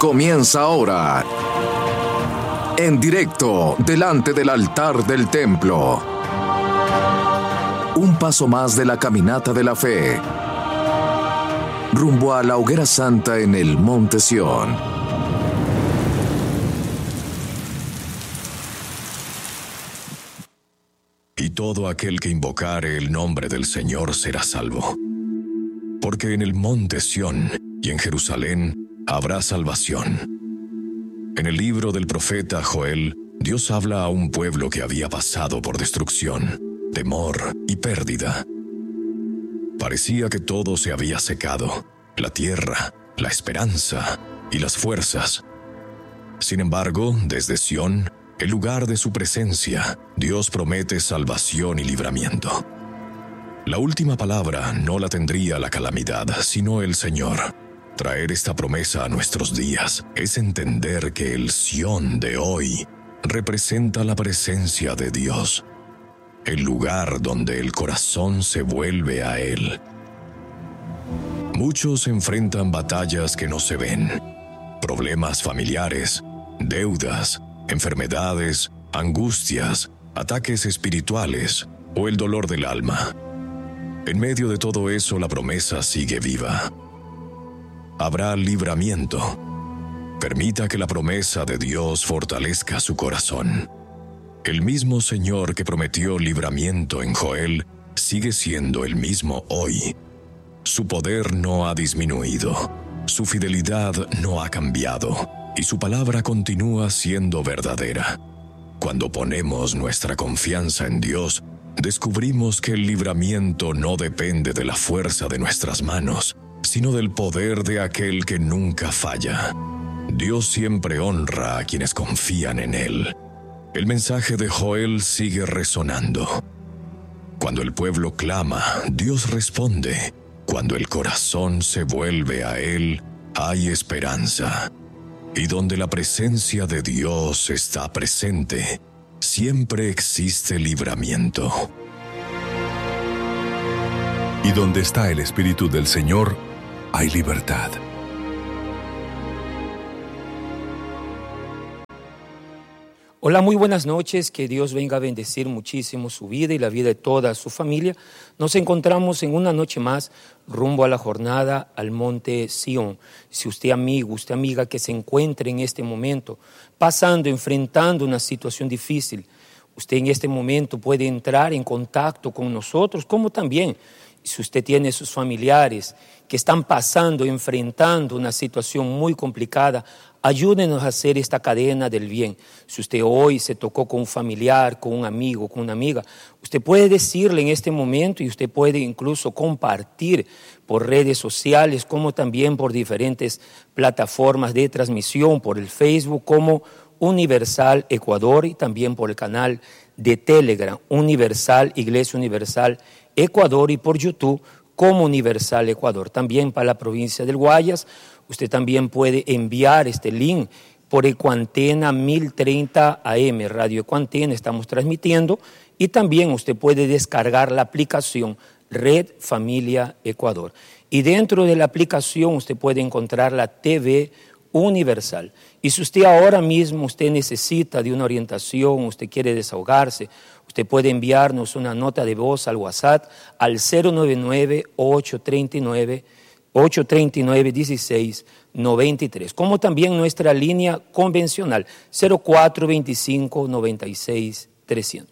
comienza ahora. En directo, delante del altar del templo. Un paso más de la caminata de la fe. Rumbo a la hoguera santa en el Monte Sión. Y todo aquel que invocare el nombre del Señor será salvo. Porque en el Monte Sión y en Jerusalén habrá salvación. En el libro del profeta Joel, Dios habla a un pueblo que había pasado por destrucción, temor y pérdida. Parecía que todo se había secado, la tierra, la esperanza y las fuerzas. Sin embargo, desde Sión, el lugar de su presencia, Dios promete salvación y libramiento. La última palabra no la tendría la calamidad, sino el Señor. Traer esta promesa a nuestros días es entender que el Sión de hoy representa la presencia de Dios, el lugar donde el corazón se vuelve a Él. Muchos enfrentan batallas que no se ven, problemas familiares, deudas, enfermedades, angustias, ataques espirituales o el dolor del alma. En medio de todo eso, la promesa sigue viva. Habrá libramiento. Permita que la promesa de Dios fortalezca su corazón. El mismo Señor que prometió libramiento en Joel sigue siendo el mismo hoy. Su poder no ha disminuido, su fidelidad no ha cambiado y su palabra continúa siendo verdadera. Cuando ponemos nuestra confianza en Dios, descubrimos que el libramiento no depende de la fuerza de nuestras manos, sino del poder de aquel que nunca falla. Dios siempre honra a quienes confían en Él. El mensaje de Joel sigue resonando. Cuando el pueblo clama, Dios responde. Cuando el corazón se vuelve a Él, hay esperanza. Y donde la presencia de Dios está presente, siempre existe libramiento. Y donde está el Espíritu del Señor, hay libertad. Hola, muy buenas noches. Que Dios venga a bendecir muchísimo su vida y la vida de toda su familia. Nos encontramos en una noche más rumbo a la jornada al Monte Sión. Si usted amigo, usted amiga que se encuentre en este momento pasando, enfrentando una situación difícil, usted en este momento puede entrar en contacto con nosotros, como también si usted tiene sus familiares que están pasando, enfrentando una situación muy complicada, ayúdenos a hacer esta cadena del bien. Si usted hoy se tocó con un familiar, con un amigo, con una amiga, usted puede decirle en este momento y usted puede incluso compartir por redes sociales, como también por diferentes plataformas de transmisión, por el Facebook como Universal Ecuador y también por el canal de Telegram, Iglesia Universal Ecuador, y por YouTube como Universal Ecuador. También para la provincia del Guayas, usted también puede enviar este link por Ecuantena 1030 AM, Radio Ecuantena, estamos transmitiendo, y también usted puede descargar la aplicación Red Familia Ecuador. Y dentro de la aplicación usted puede encontrar la TV Universal. Y si usted ahora mismo necesita de una orientación, usted quiere desahogarse, usted puede enviarnos una nota de voz al WhatsApp al 099-839-1693, como también nuestra línea convencional 0425-96-300.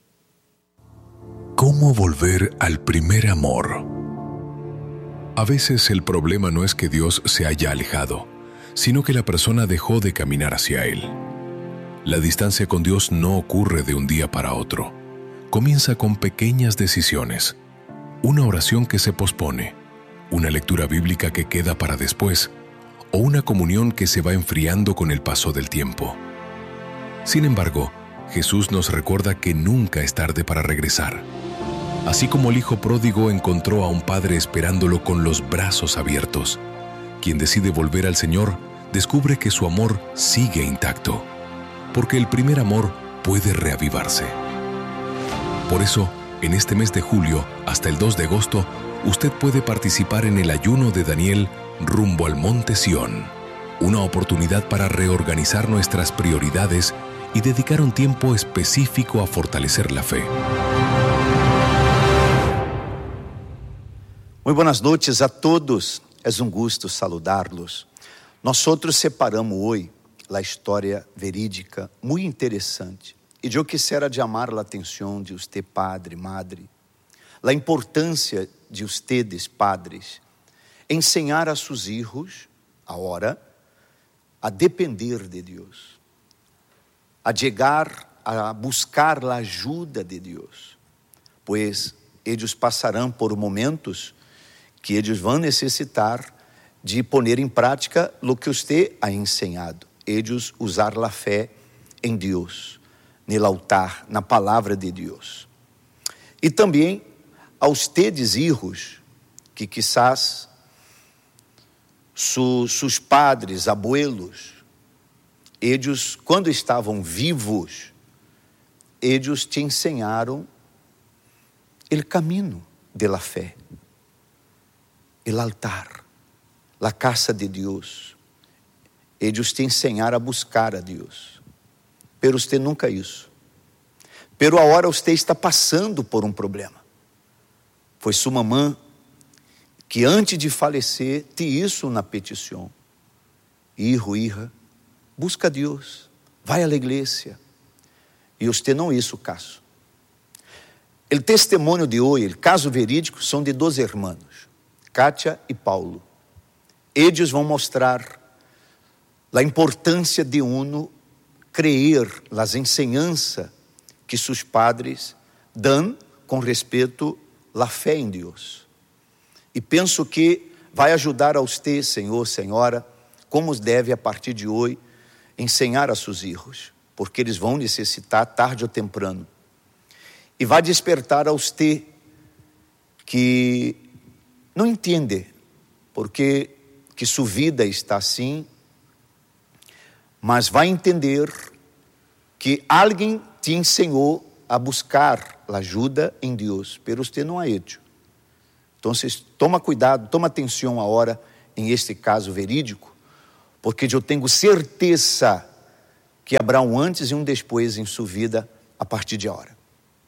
¿Cómo volver al primer amor? A veces el problema no es que Dios se haya alejado, sino que la persona dejó de caminar hacia Él. La distancia con Dios no ocurre de un día para otro. Comienza con pequeñas decisiones, una oración que se pospone, una lectura bíblica que queda para después, o una comunión que se va enfriando con el paso del tiempo. Sin embargo, Jesús nos recuerda que nunca es tarde para regresar. Así como el hijo pródigo encontró a un padre esperándolo con los brazos abiertos, quien decide volver al Señor descubre que su amor sigue intacto, porque el primer amor puede reavivarse. Por eso, en este mes de julio, hasta el 2 de agosto, usted puede participar en el ayuno de Daniel rumbo al Monte Sión, una oportunidad para reorganizar nuestras prioridades y dedicar un tiempo específico a fortalecer la fe. Muy buenas noches a todos. É gusto saludá-los. Nós outros separamos hoje a história verídica muito interessante. E eu quisiera chamar a atenção de você, padre, madre, a importância de ustedes, padres, ensinar a seus filhos, agora, a depender de Deus, a chegar a buscar a ajuda de Deus, pois eles passarão por momentos que eles vão necessitar de pôr em prática o que você ha ensinado. Eles usar a fé em Deus, no altar, na palavra de Deus. E também a ustedes, hijos, que quizás seus padres, abuelos, eles, quando estavam vivos, eles te ensinaram o caminho da fé, o altar, a casa de Deus. Eles te ensinaram a buscar a Deus. Pero você nunca isso. Pero agora você está passando por um problema. Foi sua mamã que antes de falecer te hizo na petição: hijo, hija, busca a Deus, vai à igreja. E você não hizo caso. O testemunho de hoje, o caso verídico, são de dois irmãos, Kátia e Paulo. Eles vão mostrar a importância de uno creer las enseñanzas que seus padres dão com respeito à fé em Deus. E penso que vai ajudar a você, senhor, senhora, como deve a partir de hoje ensinar a seus filhos, porque eles vão necessitar tarde ou temprano. E vai despertar a você que não entende porque que sua vida está assim, mas vai entender que alguém te ensinou a buscar a ajuda em Deus, pero você não ha hecho. Então, toma cuidado, toma atenção agora em este caso verídico, porque eu tenho certeza que haverá um antes e um depois em sua vida a partir de agora.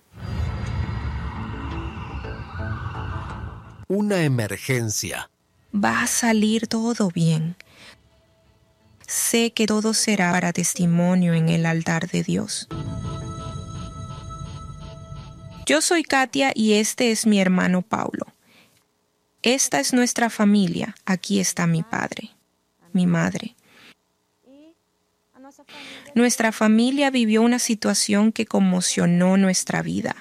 Una emergencia. Va a salir todo bien. Sé que todo será para testimonio en el altar de Dios. Yo soy Katia y este es mi hermano Paulo. Esta es nuestra familia. Aquí está mi padre, mi madre. Nuestra familia vivió una situación que conmocionó nuestra vida.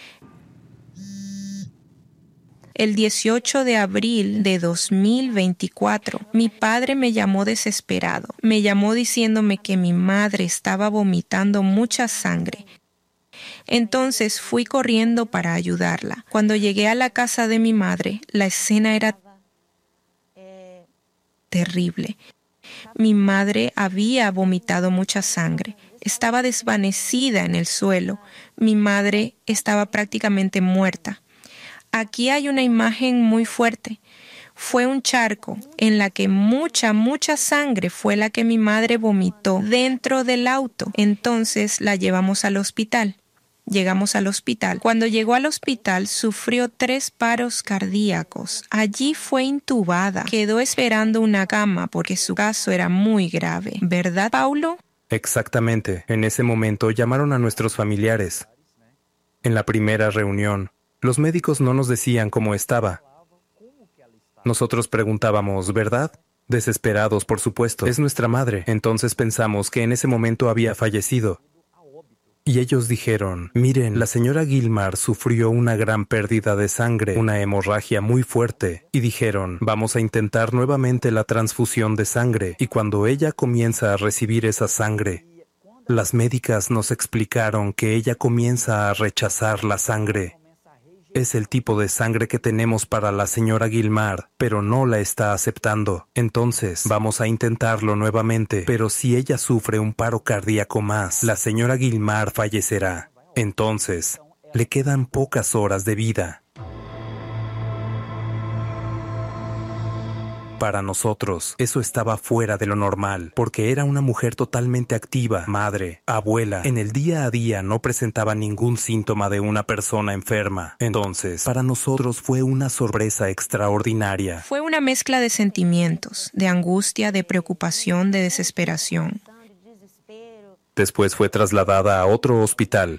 El 18 de abril de 2024, mi padre me llamó desesperado. Me llamó diciéndome que mi madre estaba vomitando mucha sangre. Entonces fui corriendo para ayudarla. Cuando llegué a la casa de mi madre, la escena era terrible. Mi madre había vomitado mucha sangre. Estaba desvanecida en el suelo. Mi madre estaba prácticamente muerta. Aquí hay una imagen muy fuerte. Fue un charco en la que mucha sangre fue la que mi madre vomitó dentro del auto. Entonces la llevamos al hospital. Llegamos al hospital. Cuando llegó al hospital sufrió 3 paros cardíacos. Allí fue intubada. Quedó esperando una cama porque su caso era muy grave. ¿Verdad, Paulo? Exactamente. En ese momento llamaron a nuestros familiares. En la primera reunión, los médicos no nos decían cómo estaba. Nosotros preguntábamos, ¿verdad? Desesperados, por supuesto. Es nuestra madre. Entonces pensamos que en ese momento había fallecido. Y ellos dijeron, miren, la señora Guilmar sufrió una gran pérdida de sangre, una hemorragia muy fuerte. Y dijeron, vamos a intentar nuevamente la transfusión de sangre. Y cuando ella comienza a recibir esa sangre, las médicas nos explicaron que ella comienza a rechazar la sangre. Es el tipo de sangre que tenemos para la señora Guilmar, pero no la está aceptando. Entonces, vamos a intentarlo nuevamente, pero si ella sufre un paro cardíaco más, la señora Guilmar fallecerá. Entonces, le quedan pocas horas de vida. Para nosotros, eso estaba fuera de lo normal, porque era una mujer totalmente activa, madre, abuela. En el día a día no presentaba ningún síntoma de una persona enferma. Entonces, para nosotros fue una sorpresa extraordinaria. Fue una mezcla de sentimientos, de angustia, de preocupación, de desesperación. Después fue trasladada a otro hospital.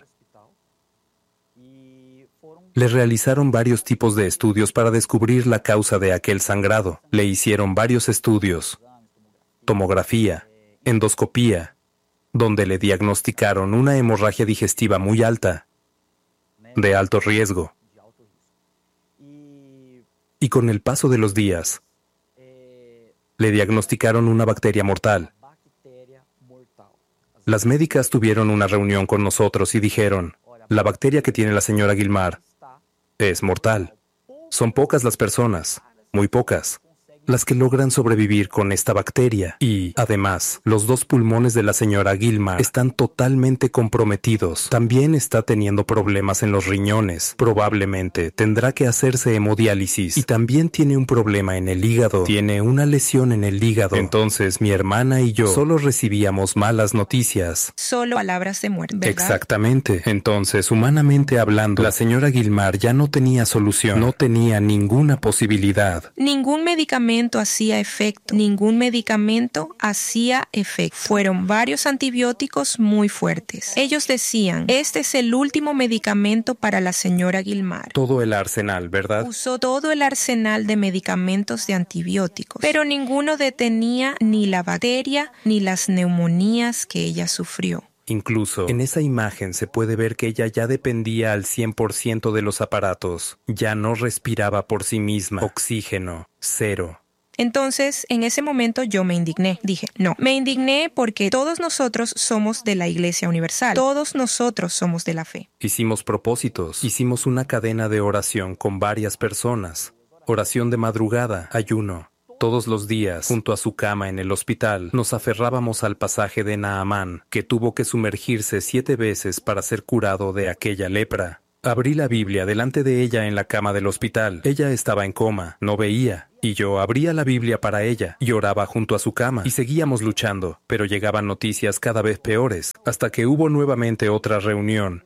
Le realizaron varios tipos de estudios para descubrir la causa de aquel sangrado. Le hicieron varios estudios, tomografía, endoscopía, donde le diagnosticaron una hemorragia digestiva muy alta, de alto riesgo. Y con el paso de los días, le diagnosticaron una bacteria mortal. Las médicas tuvieron una reunión con nosotros y dijeron, la bacteria que tiene la señora Guilmar es mortal. Son pocas las personas, muy pocas, las que logran sobrevivir con esta bacteria. Y, además, los 2 pulmones de la señora Guilmar están totalmente comprometidos. También está teniendo problemas en los riñones. Probablemente tendrá que hacerse hemodiálisis. Y también tiene un problema en el hígado. Tiene una lesión en el hígado. Entonces, mi hermana y yo solo recibíamos malas noticias. Solo palabras de muerte, ¿verdad? Exactamente. Entonces, humanamente hablando, la señora Guilmar ya no tenía solución. No tenía ninguna posibilidad. Ningún medicamento hacía efecto. Ningún medicamento hacía efecto. Fueron varios antibióticos muy fuertes. Ellos decían, este es el último medicamento para la señora Guilmar. Todo el arsenal, ¿verdad? Usó todo el arsenal de medicamentos de antibióticos, pero ninguno detenía ni la bacteria ni las neumonías que ella sufrió. Incluso, en esa imagen se puede ver que ella ya dependía al 100% de los aparatos. Ya no respiraba por sí misma. Oxígeno, 0. Entonces, en ese momento yo me indigné. Dije, no. Me indigné porque todos nosotros somos de la Iglesia Universal. Todos nosotros somos de la fe. Hicimos propósitos. Hicimos una cadena de oración con varias personas. Oración de madrugada, ayuno. Todos los días, junto a su cama en el hospital, nos aferrábamos al pasaje de Naamán, que tuvo que sumergirse 7 veces para ser curado de aquella lepra. Abrí la Biblia delante de ella en la cama del hospital. Ella estaba en coma, no veía, y yo abría la Biblia para ella y oraba junto a su cama, y seguíamos luchando, pero llegaban noticias cada vez peores, hasta que hubo nuevamente otra reunión.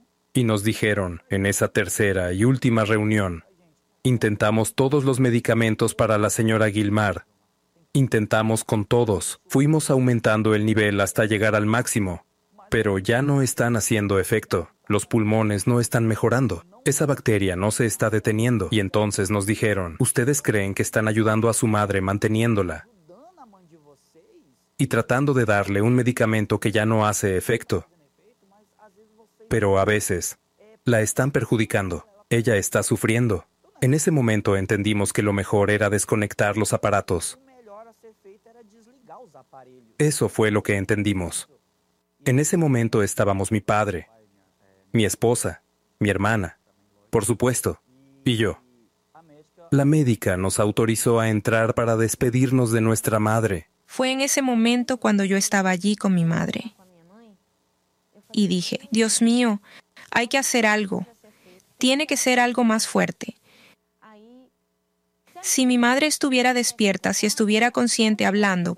Y nos dijeron, en esa tercera y última reunión, intentamos todos los medicamentos para la señora Guilmar. Intentamos con todos. Fuimos aumentando el nivel hasta llegar al máximo. Pero ya no están haciendo efecto. Los pulmones no están mejorando. Esa bacteria no se está deteniendo. Y entonces nos dijeron, ¿ustedes creen que están ayudando a su madre manteniéndola y tratando de darle un medicamento que ya no hace efecto? Pero a veces la están perjudicando. Ella está sufriendo. En ese momento entendimos que lo mejor era desconectar los aparatos. Eso fue lo que entendimos. En ese momento estábamos mi padre, mi esposa, mi hermana, por supuesto, y yo. La médica nos autorizó a entrar para despedirnos de nuestra madre. Fue en ese momento cuando yo estaba allí con mi madre. Y dije, Dios mío, hay que hacer algo. Tiene que ser algo más fuerte. Si mi madre estuviera despierta, si estuviera consciente hablando,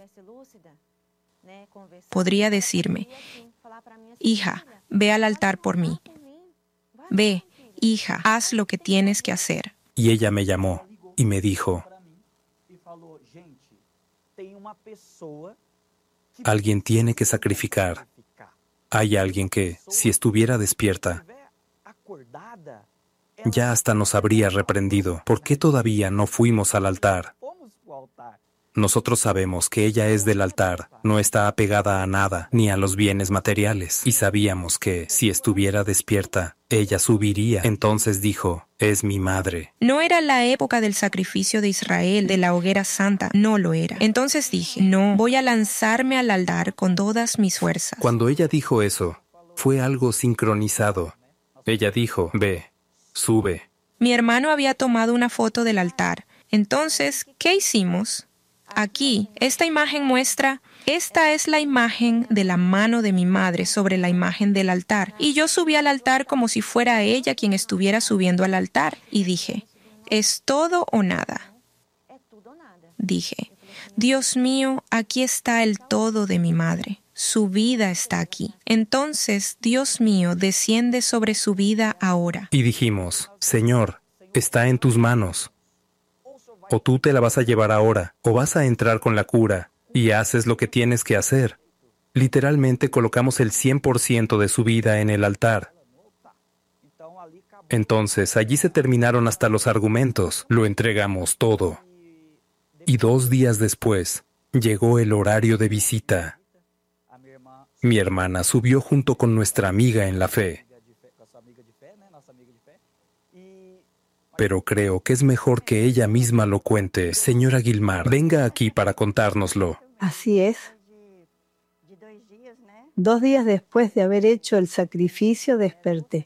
podría decirme, hija, ve al altar por mí. Ve, hija, haz lo que tienes que hacer. Y ella me llamó y me dijo, alguien tiene que sacrificar. Hay alguien que, si estuviera despierta, ya hasta nos habría reprendido. ¿Por qué todavía no fuimos al altar? Nosotros sabemos que ella es del altar, no está apegada a nada, ni a los bienes materiales. Y sabíamos que, si estuviera despierta, ella subiría. Entonces dijo, es mi madre. No era la época del sacrificio de Israel, de la hoguera santa, no lo era. Entonces dije, no, voy a lanzarme al altar con todas mis fuerzas. Cuando ella dijo eso, fue algo sincronizado. Ella dijo, ve, sube. Mi hermano había tomado una foto del altar. Entonces, ¿qué hicimos? Aquí, esta imagen muestra, esta es la imagen de la mano de mi madre sobre la imagen del altar. Y yo subí al altar como si fuera ella quien estuviera subiendo al altar. Y dije, es todo o nada. dije, Dios mío, aquí está el todo de mi madre. Su vida está aquí. Entonces, Dios mío, desciende sobre su vida ahora. Y dijimos, Señor, está en tus manos. O tú te la vas a llevar ahora, o vas a entrar con la cura, y haces lo que tienes que hacer. Literalmente colocamos el 100% de su vida en el altar. Entonces, allí se terminaron hasta los argumentos. Lo entregamos todo. Y 2 días después, llegó el horario de visita. Mi hermana subió junto con nuestra amiga en la fe. Pero creo que es mejor que ella misma lo cuente. Señora Guilmar, venga aquí para contárnoslo. Así es. 2 días después de haber hecho el sacrificio, desperté.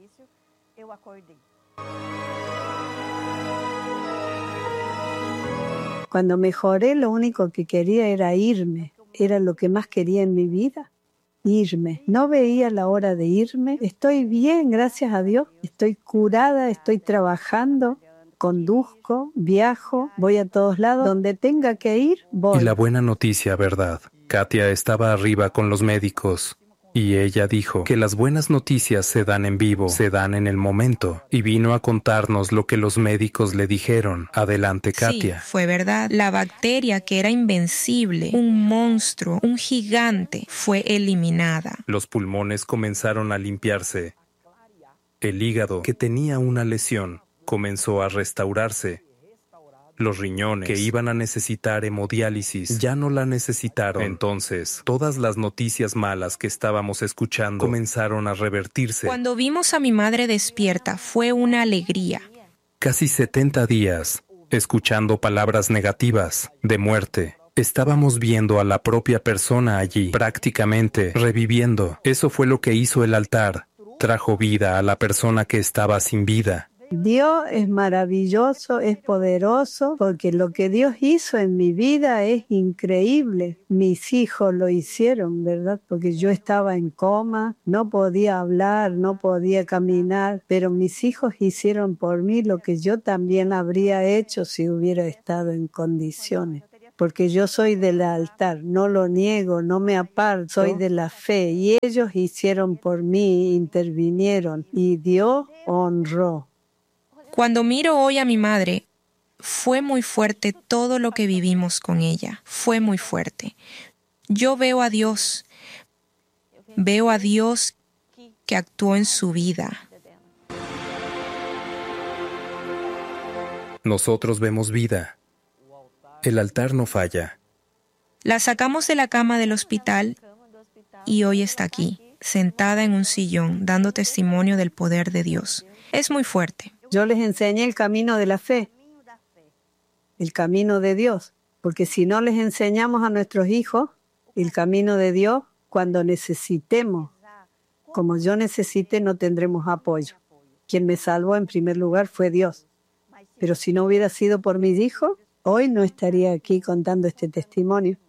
Cuando mejoré, lo único que quería era irme. Era lo que más quería en mi vida, irme. No veía la hora de irme. Estoy bien, gracias a Dios. Estoy curada, estoy trabajando, conduzco, viajo, voy a todos lados. Donde tenga que ir, voy. Y la buena noticia, ¿verdad? Katia estaba arriba con los médicos. Y ella dijo que las buenas noticias se dan en vivo, se dan en el momento. Y vino a contarnos lo que los médicos le dijeron. Adelante, Katia. Sí, fue verdad. La bacteria, que era invencible, un monstruo, un gigante, fue eliminada. Los pulmones comenzaron a limpiarse. El hígado, que tenía una lesión, comenzó a restaurarse. Los riñones, que iban a necesitar hemodiálisis, ya no la necesitaron. Entonces, todas las noticias malas que estábamos escuchando comenzaron a revertirse. Cuando vimos a mi madre despierta, fue una alegría. Casi 70 días, escuchando palabras negativas, de muerte. Estábamos viendo a la propia persona allí, prácticamente reviviendo. Eso fue lo que hizo el altar. Trajo vida a la persona que estaba sin vida. Dios es maravilloso, es poderoso, porque lo que Dios hizo en mi vida es increíble. Mis hijos lo hicieron, ¿verdad? Porque yo estaba en coma, no podía hablar, no podía caminar, pero mis hijos hicieron por mí lo que yo también habría hecho si hubiera estado en condiciones. Porque yo soy del altar, no lo niego, no me aparto, soy de la fe. Y ellos hicieron por mí, intervinieron, y Dios honró. Cuando miro hoy a mi madre, fue muy fuerte todo lo que vivimos con ella. Fue muy fuerte. Yo veo a Dios que actuó en su vida. Nosotros vemos vida. El altar no falla. La sacamos de la cama del hospital y hoy está aquí, sentada en un sillón, dando testimonio del poder de Dios. Es muy fuerte. Yo les enseñé el camino de la fe, el camino de Dios, porque si no les enseñamos a nuestros hijos el camino de Dios, cuando necesitemos, como yo necesite, no tendremos apoyo. Quien me salvó en primer lugar fue Dios. Pero si no hubiera sido por mis hijos, hoy no estaría aquí contando este testimonio.